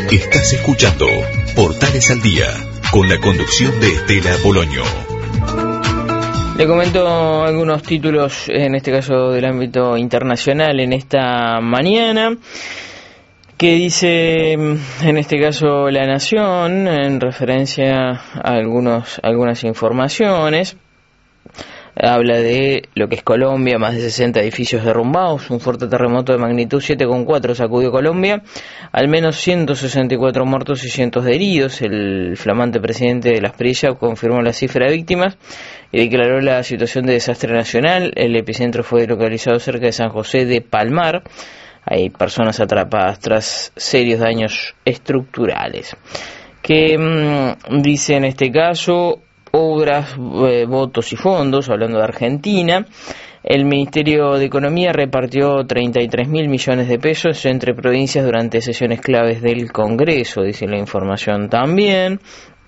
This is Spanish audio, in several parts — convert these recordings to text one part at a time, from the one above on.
Estás escuchando Portales al Día, con la conducción de Estela Poloño. Le comento algunos títulos, en este caso del ámbito internacional, en esta mañana, que dice, en este caso, La Nación, en referencia a algunas informaciones. Habla de lo que es Colombia, más de 60 edificios derrumbados, un fuerte terremoto de magnitud 7,4 sacudió Colombia, al menos 164 muertos y cientos de heridos. El flamante presidente de la Espriella confirmó la cifra de víctimas y declaró la situación de desastre nacional. El epicentro fue localizado cerca de San José de Palmar. Hay personas atrapadas tras serios daños estructurales. ¿Qué dice en este caso? Obras, votos y fondos, hablando de Argentina. El Ministerio de Economía repartió 33.000 millones de pesos entre provincias durante sesiones claves del Congreso, dice la información también.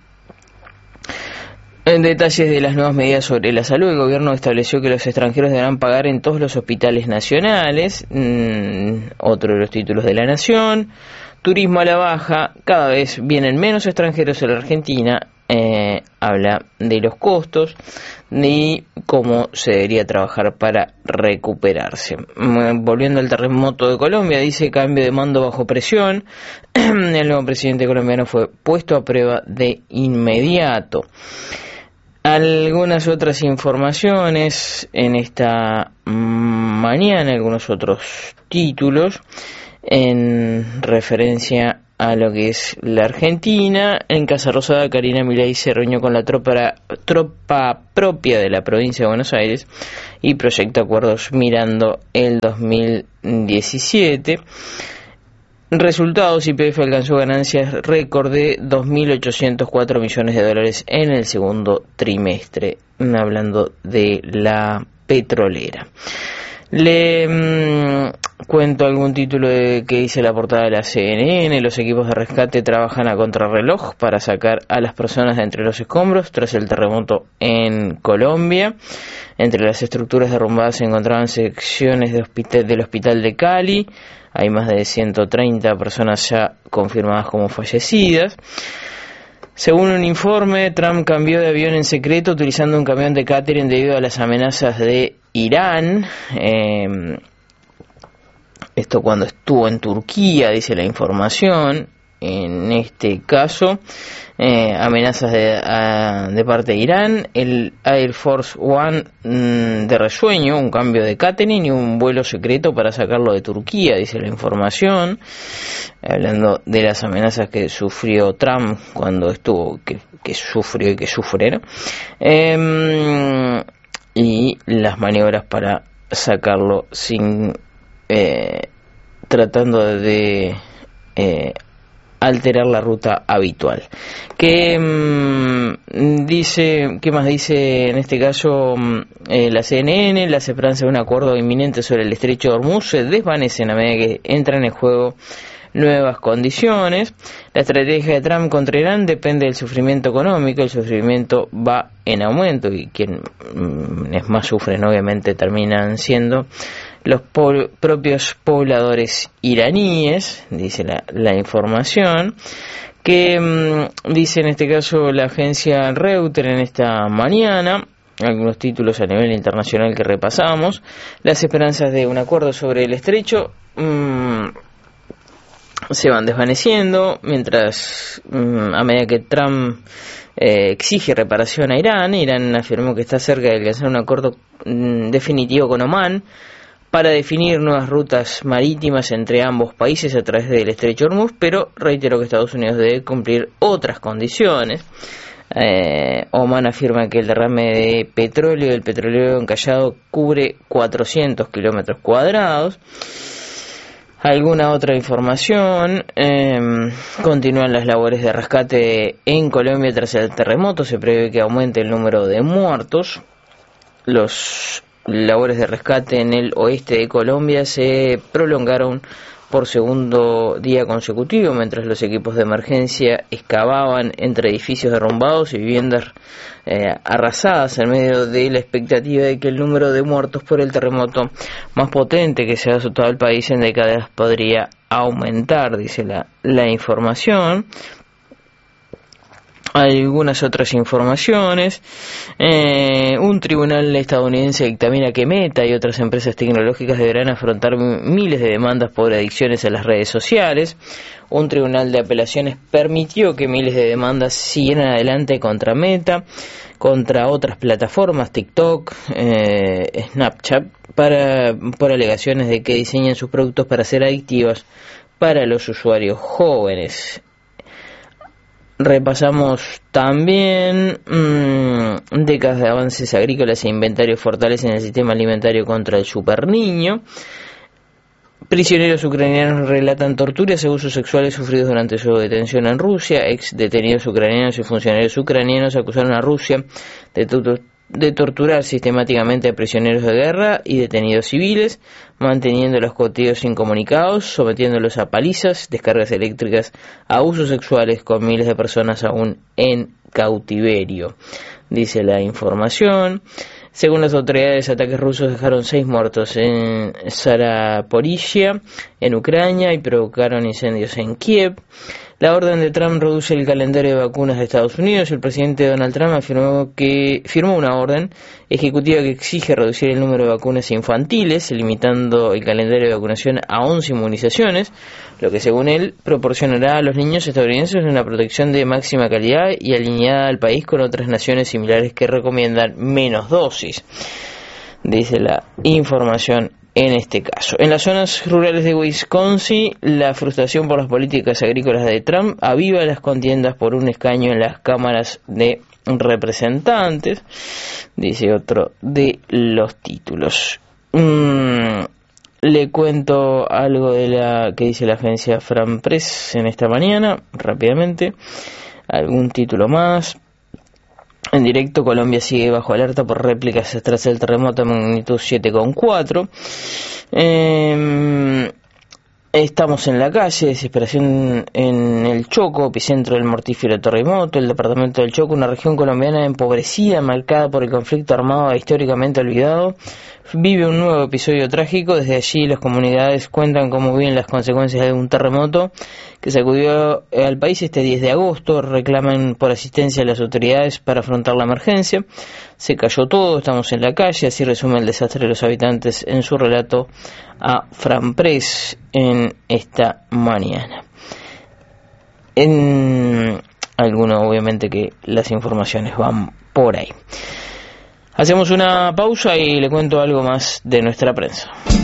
En detalles de las nuevas medidas sobre la salud, el gobierno estableció que los extranjeros deberán pagar en todos los hospitales nacionales. Otro de los títulos de La Nación. Turismo a la baja, cada vez vienen menos extranjeros a la Argentina. Habla de los costos y cómo se debería trabajar para recuperarse. Volviendo al terremoto de Colombia, dice cambio de mando bajo presión. El nuevo presidente colombiano fue puesto a prueba de inmediato. Algunas otras informaciones en esta mañana, algunos otros títulos en referencia a lo que es la Argentina. En Casa Rosada, Karina Milei se reunió con la tropa propia de la provincia de Buenos Aires y proyecta acuerdos mirando el 2017. Resultados: YPF alcanzó ganancias récord de 2.804 millones de dólares en el segundo trimestre, hablando de la petrolera. Le cuento algún título que dice la portada de la CNN. Los equipos de rescate trabajan a contrarreloj para sacar a las personas de entre los escombros tras el terremoto en Colombia. Entre las estructuras derrumbadas se encontraban secciones del hospital de Cali. Hay más de 130 personas ya confirmadas como fallecidas. Según un informe, Trump cambió de avión en secreto utilizando un camión de catering debido a las amenazas de Irán. Esto cuando estuvo en Turquía, dice la información. En este caso, amenazas de parte de Irán. El Air Force One de resueño, un cambio de catering y un vuelo secreto para sacarlo de Turquía, dice la información. Hablando de las amenazas que sufrió Trump cuando estuvo, que sufrió y que sufre, ¿no? Y las maniobras para sacarlo sin tratando de alterar la ruta habitual. ¿Qué más dice en este caso la CNN? Las esperanzas de un acuerdo inminente sobre el estrecho de Hormuz se desvanecen a medida que entran en juego nuevas condiciones. La estrategia de Trump contra Irán depende del sufrimiento económico. El sufrimiento va en aumento y quienes más sufren obviamente terminan siendo los propios pobladores iraníes, dice la información. Que dice en este caso la agencia Reuters en esta mañana. Algunos títulos a nivel internacional que repasamos. Las esperanzas de un acuerdo sobre el estrecho se van desvaneciendo mientras a medida que Trump exige reparación a Irán. Irán afirmó que está cerca de alcanzar un acuerdo definitivo con Omán para definir nuevas rutas marítimas entre ambos países a través del estrecho de Hormuz, pero reiteró que Estados Unidos debe cumplir otras condiciones. Omán afirma que el derrame de petróleo del petrolero encallado cubre 400 kilómetros cuadrados. Alguna otra información: continúan las labores de rescate en Colombia tras el terremoto. Se prevé que aumente el número de muertos. Los labores de rescate en el oeste de Colombia se prolongaron por segundo día consecutivo, mientras los equipos de emergencia excavaban entre edificios derrumbados y viviendas arrasadas en medio de la expectativa de que el número de muertos por el terremoto más potente que se ha azotado el país en décadas podría aumentar, dice la información. Algunas otras informaciones. Un tribunal estadounidense dictamina que Meta y otras empresas tecnológicas deberán afrontar miles de demandas por adicciones a las redes sociales. Un tribunal de apelaciones permitió que miles de demandas siguieran adelante contra Meta, contra otras plataformas, TikTok, Snapchat, por alegaciones de que diseñan sus productos para ser adictivos para los usuarios jóvenes. Repasamos también décadas de avances agrícolas e inventarios fortalecen el sistema alimentario contra el superniño. Prisioneros ucranianos relatan torturas y abusos sexuales sufridos durante su detención en Rusia. Ex detenidos ucranianos y funcionarios ucranianos acusaron a Rusia de torturar sistemáticamente a prisioneros de guerra y detenidos civiles, manteniéndolos cautivos incomunicados, sometiéndolos a palizas, descargas eléctricas, abusos sexuales con miles de personas aún en cautiverio, dice la información. Según las autoridades, ataques rusos dejaron 6 muertos en Zaporizhia, en Ucrania, y provocaron incendios en Kiev. La orden de Trump reduce el calendario de vacunas de Estados Unidos. El presidente Donald Trump firmó una orden ejecutiva que exige reducir el número de vacunas infantiles, limitando el calendario de vacunación a 11 inmunizaciones, lo que según él proporcionará a los niños estadounidenses una protección de máxima calidad y alineada al país con otras naciones similares que recomiendan menos dosis, dice la información. En este caso, en las zonas rurales de Wisconsin, la frustración por las políticas agrícolas de Trump aviva las contiendas por un escaño en las cámaras de representantes, dice otro de los títulos. Le cuento algo de la que dice la agencia France Press en esta mañana, rápidamente, algún título más. En directo, Colombia sigue bajo alerta por réplicas tras el terremoto de magnitud 7,4. Estamos en la calle, desesperación en el Chocó, epicentro del mortífero terremoto. El departamento del Chocó, una región colombiana empobrecida, marcada por el conflicto armado históricamente olvidado, vive un nuevo episodio trágico. Desde allí las comunidades cuentan cómo viven las consecuencias de un terremoto que sacudió al país este 10 de agosto. Reclaman por asistencia a las autoridades para afrontar la emergencia. Se cayó todo, estamos en la calle, así resume el desastre de los habitantes en su relato a France Press en esta mañana. En alguno, obviamente, que las informaciones van por ahí. Hacemos una pausa y le cuento algo más de nuestra prensa.